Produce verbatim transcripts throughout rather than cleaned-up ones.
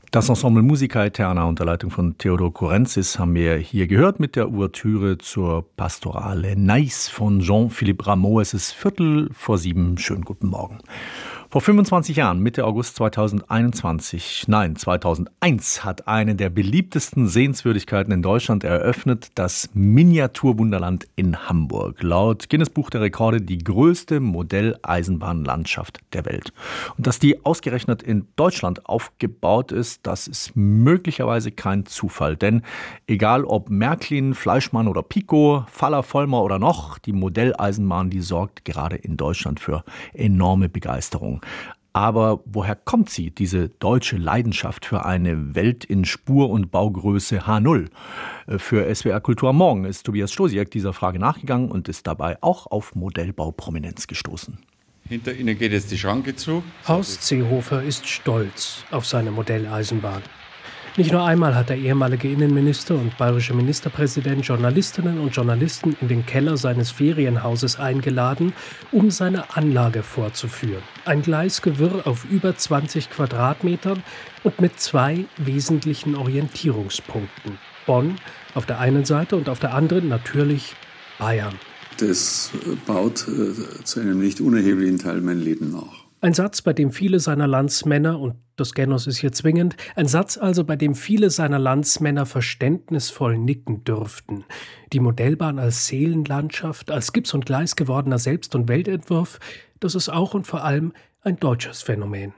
Das Ensemble Musica Aeterna unter Leitung von Theodor Kurenzis haben wir hier gehört mit der Ouvertüre zur Pastorale Nais von Jean-Philippe Rameau. Es ist Viertel vor sieben. Schönen guten Morgen. Vor fünfundzwanzig Jahren, Mitte August zweitausendeinundzwanzig, nein, zweitausendeins, hat eine der beliebtesten Sehenswürdigkeiten in Deutschland eröffnet, das Miniaturwunderland in Hamburg. Laut Guinness Buch der Rekorde die größte Modelleisenbahnlandschaft der Welt. Und dass die ausgerechnet in Deutschland aufgebaut ist, das ist möglicherweise kein Zufall. Denn egal ob Märklin, Fleischmann oder Pico, Faller, Vollmer oder noch, die Modelleisenbahn, die sorgt gerade in Deutschland für enorme Begeisterung. Aber woher kommt sie, diese deutsche Leidenschaft für eine Welt in Spur- und Baugröße H null? Für S W R Kultur am Morgen ist Tobias Stosiek dieser Frage nachgegangen und ist dabei auch auf Modellbauprominenz gestoßen. Hinter Ihnen geht jetzt die Schranke zu. Horst Seehofer ist stolz auf seine Modelleisenbahn. Nicht nur einmal hat der ehemalige Innenminister und bayerische Ministerpräsident Journalistinnen und Journalisten in den Keller seines Ferienhauses eingeladen, um seine Anlage vorzuführen. Ein Gleisgewirr auf über zwanzig Quadratmetern und mit zwei wesentlichen Orientierungspunkten. Bonn auf der einen Seite und auf der anderen natürlich Bayern. Das baut äh, zu einem nicht unerheblichen Teil mein Leben nach. Ein Satz, bei dem viele seiner Landsmänner, und das Genus ist hier zwingend, ein Satz also, bei dem viele seiner Landsmänner verständnisvoll nicken dürften. Die Modellbahn als Seelenlandschaft, als Gips- und Gleis gewordener Selbst- und Weltentwurf, das ist auch und vor allem ein deutsches Phänomen.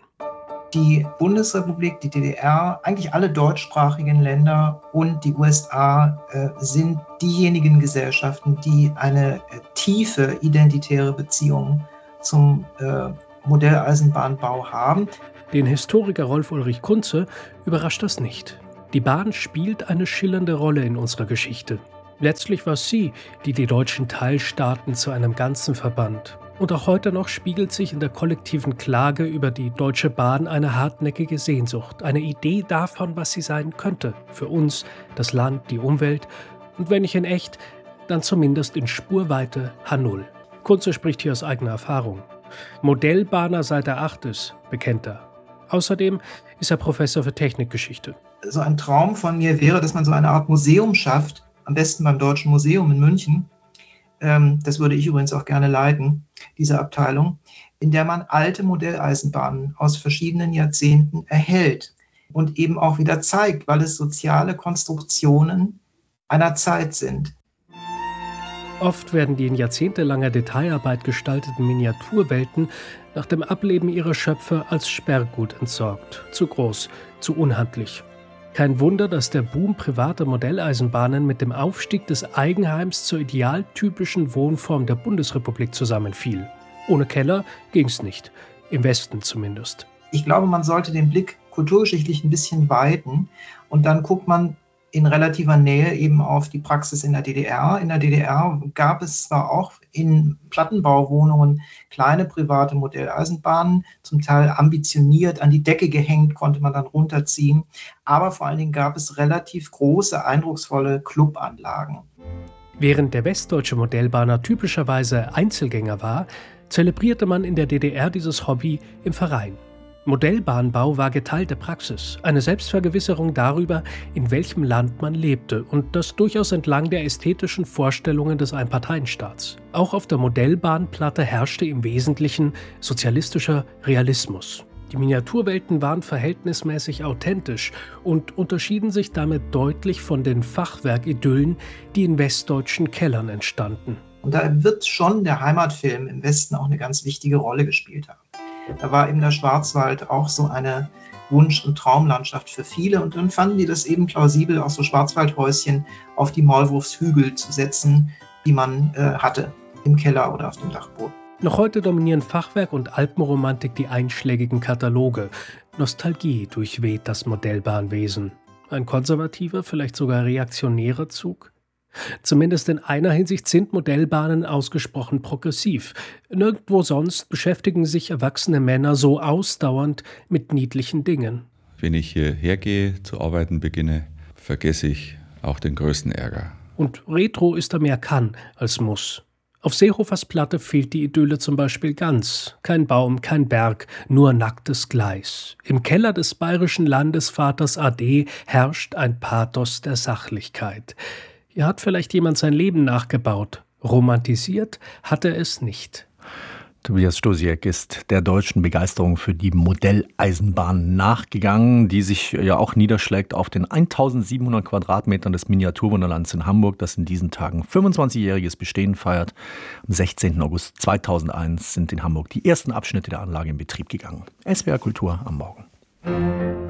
Die Bundesrepublik, die D D R, eigentlich alle deutschsprachigen Länder und die U S A äh, sind diejenigen Gesellschaften, die eine äh, tiefe identitäre Beziehung zum äh, Modelleisenbahnbau haben. Den Historiker Rolf-Ulrich Kunze überrascht das nicht. Die Bahn spielt eine schillernde Rolle in unserer Geschichte. Letztlich war es sie, die die deutschen Teilstaaten zu einem Ganzen verband. Und auch heute noch spiegelt sich in der kollektiven Klage über die Deutsche Bahn eine hartnäckige Sehnsucht, eine Idee davon, was sie sein könnte. Für uns, das Land, die Umwelt und wenn nicht in echt, dann zumindest in Spurweite H null. Kunze spricht hier aus eigener Erfahrung. Modellbahner seit er acht ist, bekennt er. Außerdem ist er Professor für Technikgeschichte. So ein Traum von mir wäre, dass man so eine Art Museum schafft, am besten beim Deutschen Museum in München. Ähm, das würde ich übrigens auch gerne leiten, diese Abteilung, in der man alte Modelleisenbahnen aus verschiedenen Jahrzehnten erhält und eben auch wieder zeigt, weil es soziale Konstruktionen einer Zeit sind. Oft werden die in jahrzehntelanger Detailarbeit gestalteten Miniaturwelten nach dem Ableben ihrer Schöpfer als Sperrgut entsorgt. Zu groß, zu unhandlich. Kein Wunder, dass der Boom privater Modelleisenbahnen mit dem Aufstieg des Eigenheims zur idealtypischen Wohnform der Bundesrepublik zusammenfiel. Ohne Keller ging's nicht, im Westen zumindest. Ich glaube, man sollte den Blick kulturgeschichtlich ein bisschen weiten und dann guckt man in relativer Nähe eben auf die Praxis in der D D R. In der D D R gab es zwar auch in Plattenbauwohnungen kleine private Modelleisenbahnen, zum Teil ambitioniert, an die Decke gehängt, konnte man dann runterziehen. Aber vor allen Dingen gab es relativ große, eindrucksvolle Clubanlagen. Während der westdeutsche Modellbahner typischerweise Einzelgänger war, zelebrierte man in der D D R dieses Hobby im Verein. Modellbahnbau war geteilte Praxis, eine Selbstvergewisserung darüber, in welchem Land man lebte und das durchaus entlang der ästhetischen Vorstellungen des Einparteienstaats. Auch auf der Modellbahnplatte herrschte im Wesentlichen sozialistischer Realismus. Die Miniaturwelten waren verhältnismäßig authentisch und unterschieden sich damit deutlich von den Fachwerkidyllen, die in westdeutschen Kellern entstanden. Und da wird schon der Heimatfilm im Westen auch eine ganz wichtige Rolle gespielt haben. Da war eben der Schwarzwald auch so eine Wunsch- und Traumlandschaft für viele. Und dann fanden die das eben plausibel, auch so Schwarzwaldhäuschen auf die Maulwurfshügel zu setzen, die man äh, hatte, im Keller oder auf dem Dachboden. Noch heute dominieren Fachwerk und Alpenromantik die einschlägigen Kataloge. Nostalgie durchweht das Modellbahnwesen. Ein konservativer, vielleicht sogar reaktionärer Zug? Zumindest in einer Hinsicht sind Modellbahnen ausgesprochen progressiv. Nirgendwo sonst beschäftigen sich erwachsene Männer so ausdauernd mit niedlichen Dingen. Wenn ich hierher gehe, zu arbeiten beginne, vergesse ich auch den größten Ärger. Und Retro ist da mehr kann als muss. Auf Seehofers Platte fehlt die Idylle zum Beispiel ganz. Kein Baum, kein Berg, nur nacktes Gleis. Im Keller des bayerischen Landesvaters A D herrscht ein Pathos der Sachlichkeit. Hier hat vielleicht jemand sein Leben nachgebaut. Romantisiert hat er es nicht. Tobias Stosiek ist der deutschen Begeisterung für die Modelleisenbahn nachgegangen, die sich ja auch niederschlägt auf den eintausendsiebenhundert Quadratmetern des Miniaturwunderlands in Hamburg, das in diesen Tagen fünfundzwanzigjähriges Bestehen feiert. Am sechzehnten August zweitausendeins sind in Hamburg die ersten Abschnitte der Anlage in Betrieb gegangen. S W R Kultur am Morgen.